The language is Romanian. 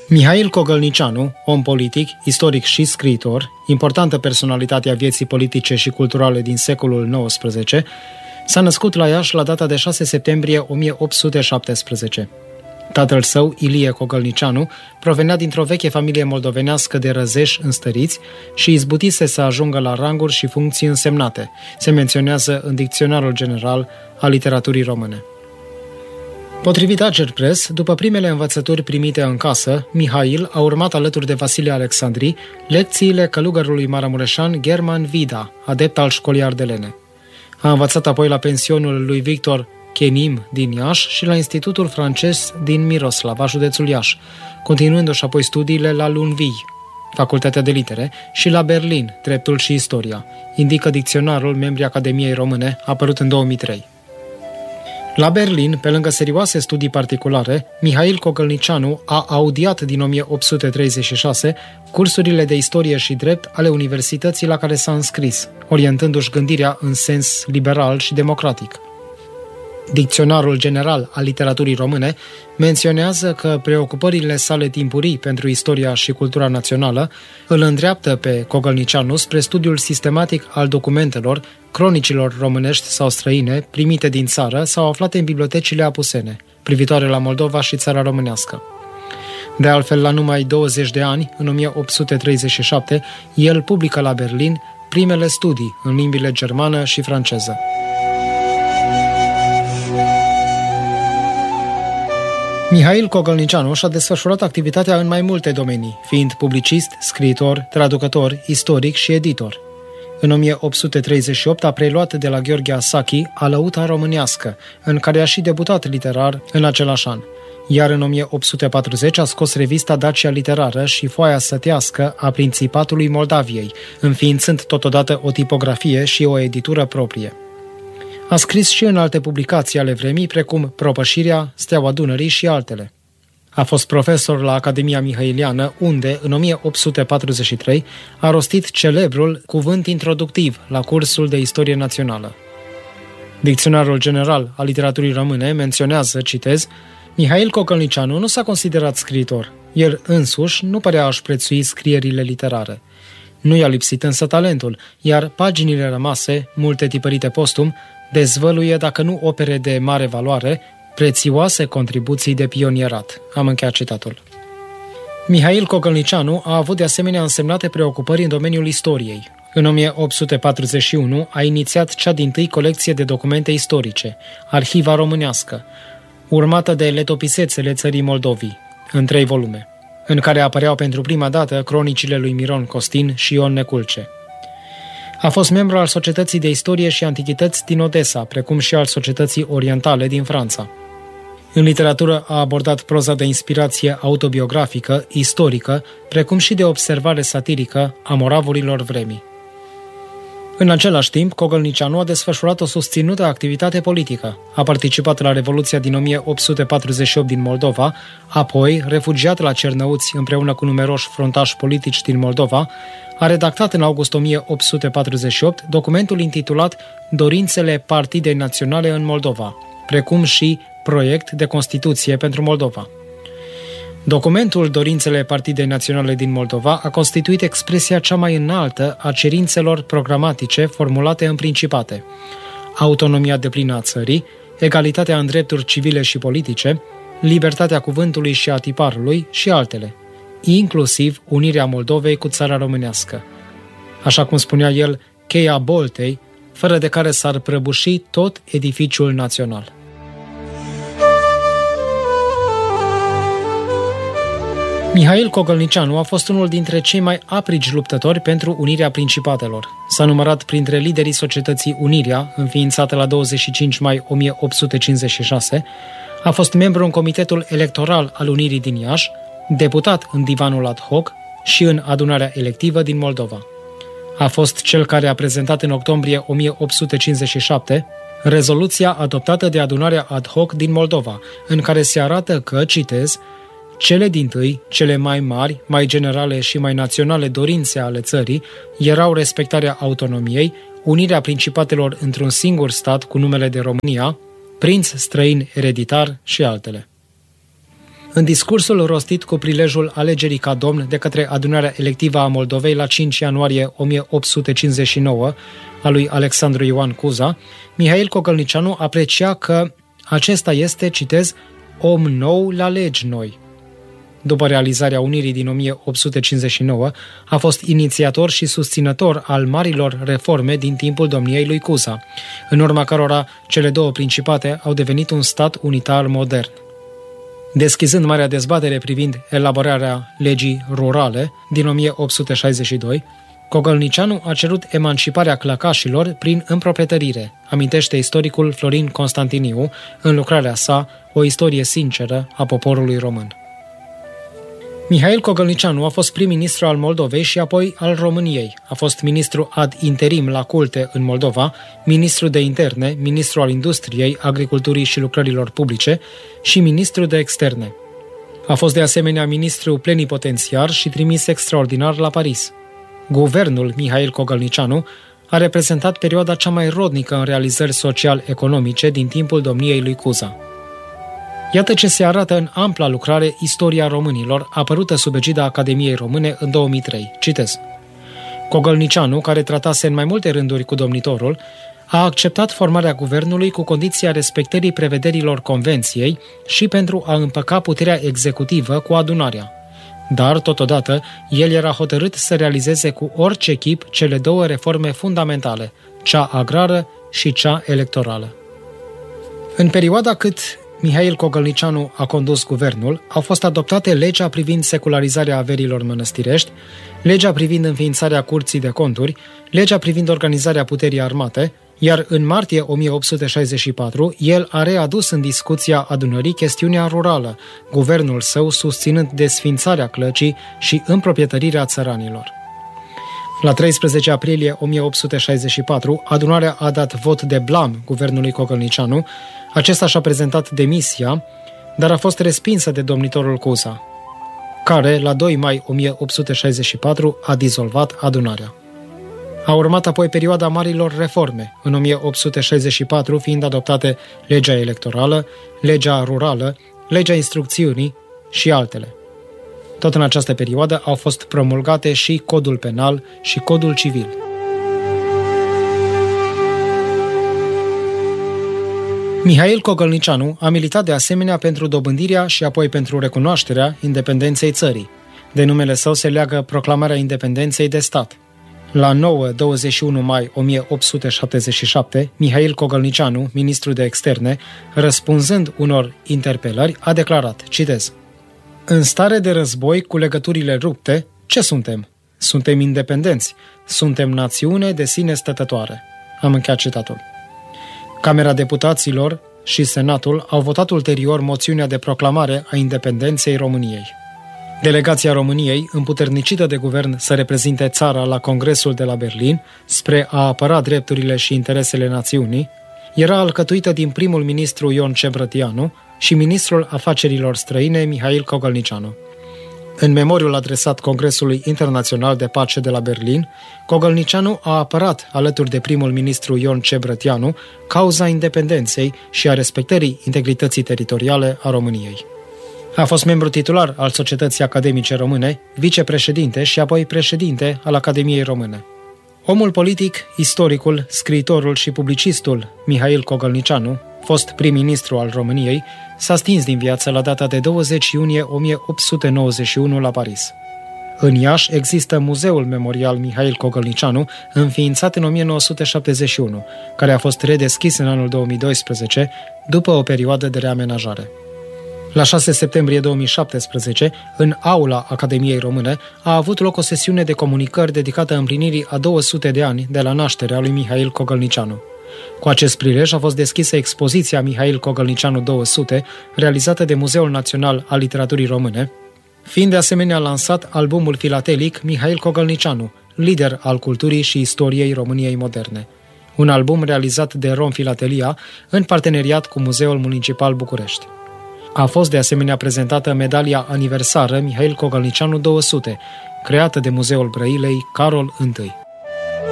Mihail Cogălnicianu, om politic, istoric și scriitor, importantă personalitate a vieții politice și culturale din secolul XIX, s-a născut la Iași la data de 6 septembrie 1817. Tatăl său, Ilie Cogălnicianu, provenea dintr-o veche familie moldovenească de răzeși înstăriți și izbutise să ajungă la ranguri și funcții însemnate, se menționează în Dicționarul General al Literaturii Române. Potrivit Agerpres, după primele învățături primite în casă, Mihail a urmat alături de Vasile Alexandri lecțiile călugărului maramureșan German Vida, adept al școlii ardelene. A învățat apoi la pensionul lui Victor Chenim din Iași și la Institutul francez din Miroslava, județul Iași, continuându-și apoi studiile la Lunvii, Facultatea de Litere, și la Berlin, Dreptul și Istoria, indică dicționarul Membrii Academiei Române, apărut în 2003. La Berlin, pe lângă serioase studii particulare, Mihail Cogălnicianu a audiat din 1836 cursurile de istorie și drept ale universității la care s-a înscris, orientându-și gândirea în sens liberal și democratic. Dicționarul General al Literaturii Române menționează că preocupările sale timpurii pentru istoria și cultura națională îl îndreaptă pe Cogălnicianu spre studiul sistematic al documentelor, cronicilor românești sau străine, primite din țară sau aflate în bibliotecile apusene, privitoare la Moldova și țara românească. De altfel, la numai 20 de ani, în 1837, el publică la Berlin primele studii în limbile germană și franceză. Mihail Cogălnicianu și-a desfășurat activitatea în mai multe domenii, fiind publicist, scriitor, traducător, istoric și editor. În 1838 a preluat de la Gheorghe Asachi Alăuta românească, în care a și debutat literar în același an, iar în 1840 a scos revista Dacia Literară și Foaia Sătească a Principatului Moldaviei, înființând totodată o tipografie și o editură proprie. A scris și în alte publicații ale vremii, precum Propășirea, Steaua Dunării și altele. A fost profesor la Academia Mihailiană, unde, în 1843, a rostit celebrul cuvânt introductiv la cursul de istorie națională. Dicționarul General al Literaturii Române menționează, citez, Mihail Cogălnicianu nu s-a considerat scriitor. El însuși nu părea a-și prețui scrierile literare. Nu i-a lipsit însă talentul, iar paginile rămase, multe tipărite postum, dezvăluie, dacă nu opere de mare valoare, prețioase contribuții de pionierat. Am încheiat citatul. Mihail Cogălnicianu a avut de asemenea însemnate preocupări în domeniul istoriei. În 1841 a inițiat cea dintâi colecție de documente istorice, Arhiva Românească, urmată de Letopisețele țării Moldovii, în 3 volume, în care apăreau pentru prima dată cronicile lui Miron Costin și Ion Neculce. A fost membru al Societății de Istorie și Antichități din Odessa, precum și al Societății Orientale din Franța. În literatură a abordat proza de inspirație autobiografică, istorică, precum și de observare satirică a moravurilor vremii. În același timp, Cogălnicianu a desfășurat o susținută activitate politică. A participat la Revoluția din 1848 din Moldova, apoi, refugiat la Cernăuți împreună cu numeroși frontași politici din Moldova, a redactat în august 1848 documentul intitulat Dorințele Partidei Naționale în Moldova, precum și Proiect de Constituție pentru Moldova. Documentul Dorințele Partidei Naționale din Moldova a constituit expresia cea mai înaltă a cerințelor programatice formulate în Principate: autonomia deplină a țării, egalitatea în drepturi civile și politice, libertatea cuvântului și a tiparului și altele, inclusiv unirea Moldovei cu țara românească. Așa cum spunea el, cheia boltei, fără de care s-ar prăbuși tot edificiul național. Mihail Cogălnicianu a fost unul dintre cei mai aprigi luptători pentru unirea principatelor. S-a numărat printre liderii societății Unirea, înființată la 25 mai 1856, a fost membru în Comitetul Electoral al Unirii din Iași, deputat în Divanul ad hoc și în adunarea electivă din Moldova. A fost cel care a prezentat în octombrie 1857 rezoluția adoptată de adunarea ad hoc din Moldova, în care se arată că, citez, cele dintâi, cele mai mari, mai generale și mai naționale dorințe ale țării erau respectarea autonomiei, unirea principatelor într-un singur stat cu numele de România, prinț străin ereditar și altele. În discursul rostit cu prilejul alegerii ca domn de către adunarea electivă a Moldovei la 5 ianuarie 1859 a lui Alexandru Ioan Cuza, Mihail Cogălnicianu aprecia că acesta este, citez, om nou la legi noi. După realizarea unirii din 1859, a fost inițiator și susținător al marilor reforme din timpul domniei lui Cuza, în urma cărora cele două principate au devenit un stat unitar modern. Deschizând marea dezbatere privind elaborarea legii rurale din 1862, Cogălnicianu a cerut emanciparea clăcașilor prin împroprietărire, amintește istoricul Florin Constantiniu în lucrarea sa O istorie sinceră a poporului român. Mihail Cogălnicianu a fost prim-ministru al Moldovei și apoi al României. A fost ministru ad interim la culte în Moldova, ministru de interne, ministru al industriei, agriculturii și lucrărilor publice și ministru de externe. A fost de asemenea ministru plenipotențiar și trimis extraordinar la Paris. Guvernul Mihail Cogălnicianu a reprezentat perioada cea mai rodnică în realizări social-economice din timpul domniei lui Cuza. Iată ce se arată în ampla lucrare Istoria românilor, apărută sub egida Academiei Române în 2003. Citez. Cogălnicianu, care tratase în mai multe rânduri cu domnitorul, a acceptat formarea guvernului cu condiția respectării prevederilor convenției și pentru a împăca puterea executivă cu adunarea. Dar, totodată, el era hotărât să realizeze cu orice chip cele două reforme fundamentale, cea agrară și cea electorală. În perioada cât Mihail Cogălnicianu a condus guvernul, au fost adoptate legea privind secularizarea averilor mănăstirești, legea privind înființarea Curții de Conturi, legea privind organizarea puterii armate, iar în martie 1864 el a readus în discuția adunării chestiunea rurală, guvernul său susținând desfințarea clăcii și împroprietărirea țăranilor. La 13 aprilie 1864, adunarea a dat vot de blam guvernului Cogălnicianu. Acesta și-a prezentat demisia, dar a fost respinsă de domnitorul Cuza, care, la 2 mai 1864, a dizolvat adunarea. A urmat apoi perioada marilor reforme, în 1864 fiind adoptate legea electorală, legea rurală, legea instrucțiunii și altele. Tot în această perioadă au fost promulgate și Codul Penal și Codul Civil. Mihail Cogălnicianu a militat de asemenea pentru dobândirea și apoi pentru recunoașterea independenței țării. De numele său se leagă proclamarea independenței de stat. La 9-21 mai 1877, Mihail Cogălnicianu, ministru de externe, răspunzând unor interpelări, a declarat, citez, în stare de război cu legăturile rupte, ce suntem? Suntem independenți. Suntem națiune de sine stătătoare. Am încheiat citatul. Camera Deputaților și Senatul au votat ulterior moțiunea de proclamare a independenței României. Delegația României, împuternicită de guvern să reprezinte țara la Congresul de la Berlin, spre a apăra drepturile și interesele națiunii, era alcătuită din primul ministru Ion Cebrătianu și ministrul afacerilor străine Mihail Cogălnicianu. În memoriul adresat Congresului Internațional de Pace de la Berlin, Cogălnicianu a apărat, alături de primul ministru Ion Cebrătianu, cauza independenței și a respectării integrității teritoriale a României. A fost membru titular al Societății Academice Române, vicepreședinte și apoi președinte al Academiei Române. Omul politic, istoricul, scriitorul și publicistul Mihail Cogălnicianu, fost prim-ministru al României, s-a stins din viață la data de 20 iunie 1891 la Paris. În Iași există Muzeul Memorial Mihail Cogălnicianu, înființat în 1971, care a fost redeschis în anul 2012, după o perioadă de reamenajare. La 6 septembrie 2017, în aula Academiei Române, a avut loc o sesiune de comunicări dedicată împlinirii a 200 de ani de la nașterea lui Mihail Cogălnicianu. Cu acest prilej a fost deschisă expoziția Mihail Cogălnicianu 200, realizată de Muzeul Național al Literaturii Române, fiind de asemenea lansat albumul filatelic Mihail Cogălnicianu, lider al culturii și istoriei României moderne. Un album realizat de Rom Filatelia în parteneriat cu Muzeul Municipal București. A fost de asemenea prezentată medalia aniversară Mihail Cogălnicianu 200, creată de Muzeul Brăilei Carol I.